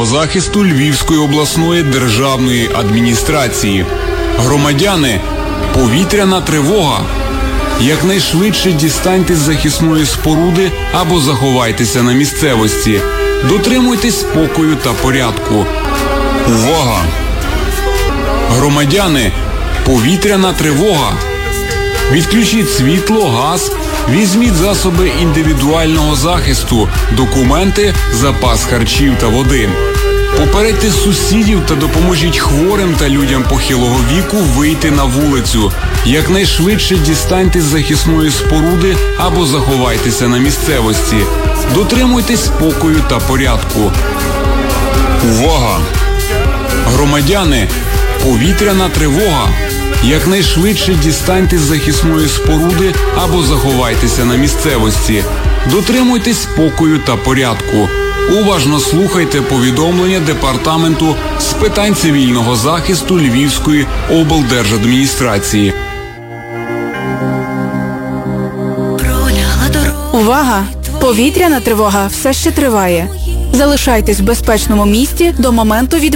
цивільного захисту Львівської обласної державної адміністрації. Громадяни, повітряна тривога. Якнайшвидше дістаньте з захисної споруди або заховайтеся на місцевості. Дотримуйтесь спокою та порядку. Увага! Громадяни, повітряна тривога. Відключіть світло, газ, візьміть засоби індивідуального захисту, документи, запас харчів та води. Попередьте сусідів та допоможіть хворим та людям похилого віку вийти на вулицю. Якнайшвидше дістаньте з захисної споруди або заховайтеся на місцевості. Дотримуйтесь спокою та порядку. Увага! Громадяни, повітряна тривога. Якнайшвидше дістаньте з захисної споруди або заховайтеся на місцевості. Дотримуйтесь спокою та порядку. Уважно слухайте повідомлення Департаменту з питань цивільного захисту Львівської облдержадміністрації. Увага! Повітряна тривога все ще триває. Залишайтесь в безпечному місці до моменту